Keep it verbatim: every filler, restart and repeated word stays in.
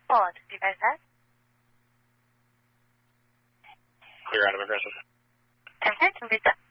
Hold on, did you guys have? Clear out of aggressive. ten ten, can we stop?